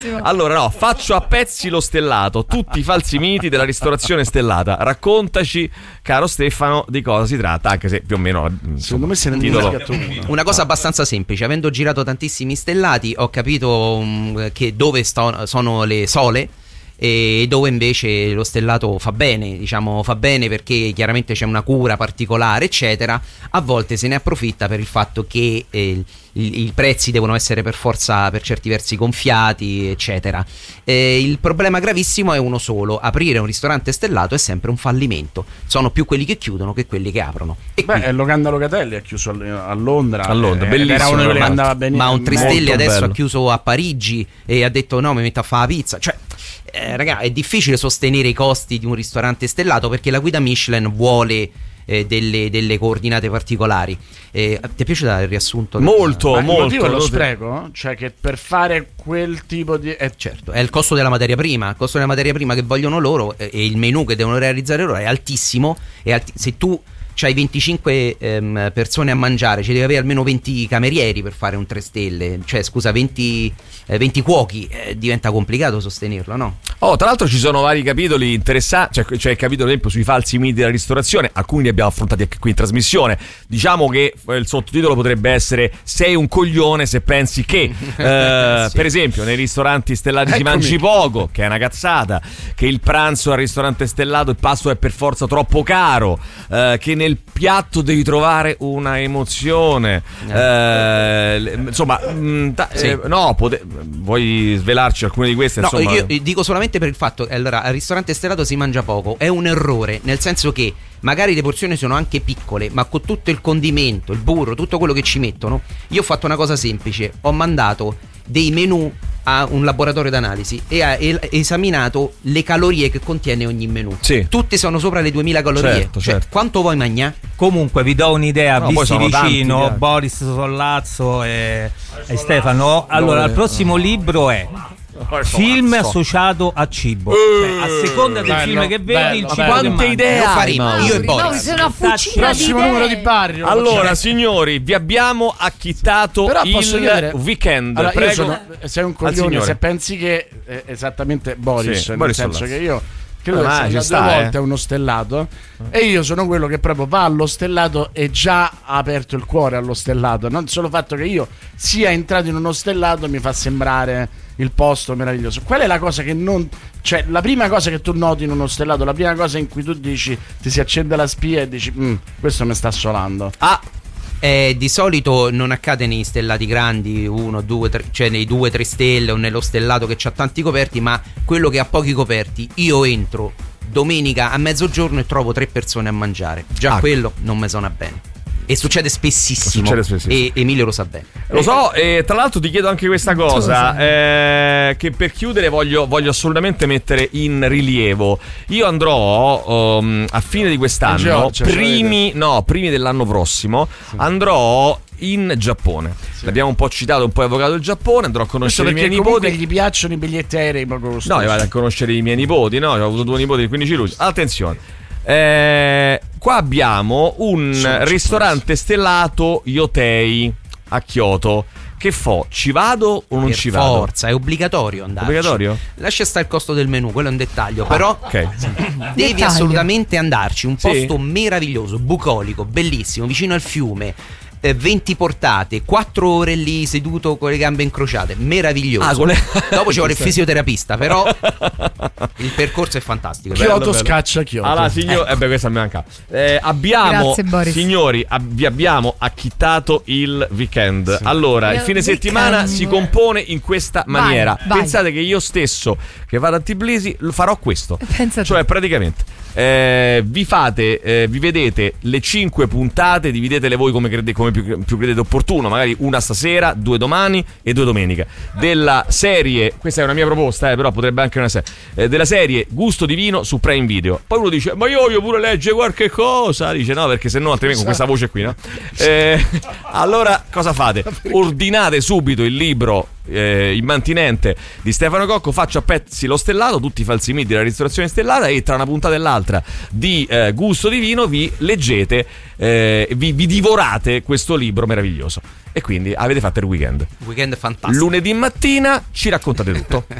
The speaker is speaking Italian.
Allora, no, faccio a pezzi lo stellato, tutti i falsi miti della ristorazione stellata. Raccontaci, caro Stefano, di cosa si tratta, anche se più o meno secondo me se ne titolo. Una cosa abbastanza semplice. Avendo girato tantissimi stellati, ho capito che dove sono le sole e dove invece lo stellato fa bene, diciamo fa bene perché chiaramente c'è una cura particolare eccetera. A volte se ne approfitta per il fatto che i prezzi devono essere per forza per certi versi gonfiati eccetera. Il problema gravissimo è uno solo: aprire un ristorante stellato è sempre un fallimento, sono più quelli che chiudono che quelli che aprono. E Locanda Locatelli ha chiuso a Londra, bellissimo, era uno che andava bene, ma un 3 stelle adesso bello. ha chiuso a Parigi e ha detto no, mi metto a fare la pizza, cioè raga, è difficile sostenere i costi di un ristorante stellato perché la guida Michelin vuole delle coordinate particolari. Ti è piaciuto il riassunto? Molto. Il motivo è lo spreco, cioè che per fare quel tipo di certo, è il costo della materia prima. Il costo della materia prima che vogliono loro e il menù che devono realizzare loro è altissimo. Se tu c'hai 25 persone a mangiare, ci devi avere almeno 20 camerieri per fare un 3 stelle, cioè scusa 20 cuochi, diventa complicato sostenerlo, no? Tra l'altro ci sono vari capitoli interessanti, c'è il capitolo ad esempio sui falsi miti della ristorazione, alcuni li abbiamo affrontati anche qui in trasmissione. Diciamo che il sottotitolo potrebbe essere sei un coglione se pensi che sì. Per esempio nei ristoranti stellati si mangi poco, che è una cazzata, che il pranzo al ristorante stellato il pasto è per forza troppo caro, che nel piatto devi trovare una emozione, insomma sì. vuoi svelarci alcune di queste? No, insomma? io dico solamente per il fatto che allora al ristorante stellato si mangia poco, è un errore, nel senso che magari le porzioni sono anche piccole, ma con tutto il condimento, il burro, tutto quello che ci mettono, io ho fatto una cosa semplice, ho mandato dei menù a un laboratorio d'analisi e ha esaminato le calorie che contiene ogni menù. Sì. Tutte sono sopra le 2000 calorie. Certo. Quanto vuoi mangiare? Comunque vi do un'idea, visti vicino tanti, Boris Sollazzo e Stefano. Allora, il prossimo libro è film associato a cibo, cioè, a seconda del film che vedi il cibo. Quante idee lo faremo io e Boris. Sono una fucina prossimo di numero di Barrio. Allora signori, vi abbiamo acchittato però posso il chiedere, weekend. allora, Prego. sei un coglione se pensi che esattamente Boris, nel Boris senso Sollazzo. che io credo che sia 2 volte uno stellato e io sono quello che proprio va allo stellato e già ha aperto il cuore allo stellato. Non solo il fatto che io sia entrato in uno stellato mi fa sembrare il posto meraviglioso. Qual è la cosa che non, cioè la prima cosa che tu noti in uno stellato, la prima cosa in cui tu dici, ti si accende la spia e dici questo mi sta assolando? Di solito non accade nei stellati grandi, 1, 2, 3, cioè nei 2-3 stelle o nello stellato che ha tanti coperti, ma quello che ha pochi coperti, io entro domenica a mezzogiorno e trovo 3 persone a mangiare. Già quello non mi suona bene. E succede spessissimo. E Emilio lo sa bene. Lo so, e tra l'altro ti chiedo anche questa cosa, che per chiudere voglio assolutamente mettere in rilievo. Io andrò a fine di quest'anno, primi dell'anno prossimo, andrò in Giappone. L'abbiamo un po' citato, un po' evocato il Giappone. Andrò a conoscere i miei nipoti. Gli piacciono i biglietti aerei poco costosi. No, io vado a conoscere i miei nipoti, no? Ho avuto 2 nipoti il 15 luglio. Attenzione. Qua abbiamo un ristorante stellato Yotei a Kyoto. Che ci vado o non per ci vado? Forza, è obbligatorio andarci. Obbligatorio? Lascia stare il costo del menù, quello è un dettaglio. Però devi assolutamente andarci. Un posto meraviglioso, bucolico, bellissimo, vicino al fiume. 20 portate, 4 ore lì seduto con le gambe incrociate, meraviglioso. Dopo ci vuole il fisioterapista, però il percorso è fantastico. Kyoto scaccia Kyoto. Allora, signori, questa mi manca. Abbiamo, signori, vi abbiamo acchittato il weekend. Allora, il fine settimana si compone in questa maniera. Pensate che io stesso, che vado a Tbilisi, farò questo. Cioè, praticamente vi vedete le 5 puntate, dividetele voi come più credete opportuno, magari una stasera, 2 domani e 2 domenica, della serie, questa è una mia proposta, però potrebbe anche una serie, della serie Gusto di Vino su Prime Video. Poi uno dice, ma io voglio pure leggere qualche cosa, dice no, perché se no altrimenti con questa voce qui, no? Allora cosa fate? Ordinate subito il libro immantinente di Stefano Cocco, faccio a pezzi lo stellato, tutti i falsi miti della ristorazione stellata, e tra una puntata e l'altra di Gusto Divino vi leggete, vi divorate questo libro meraviglioso. E quindi avete fatto il weekend fantastico. Lunedì mattina ci raccontate tutto.